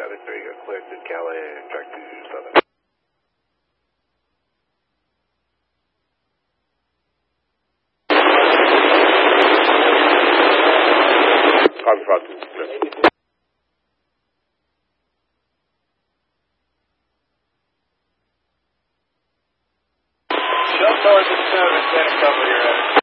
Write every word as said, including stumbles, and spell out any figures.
Got it, there you go. Cleared to Calais, track two seven. Copy, five two seven. Jump north of seven, ten, cover your head.